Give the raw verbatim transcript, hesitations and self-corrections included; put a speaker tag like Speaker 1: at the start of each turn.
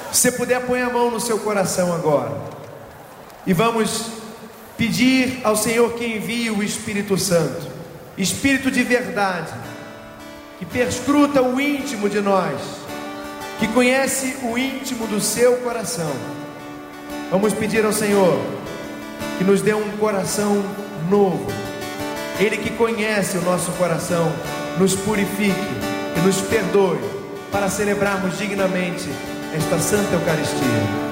Speaker 1: Se puder, põe a mão no seu coração agora. E vamos pedir ao Senhor que envie o Espírito Santo, Espírito de verdade, que perscruta o íntimo de nós, que conhece o íntimo do seu coração. Vamos pedir ao Senhor que nos dê um coração novo. Ele que conhece o nosso coração, nos purifique e nos perdoe, para celebrarmos dignamente esta Santa Eucaristia.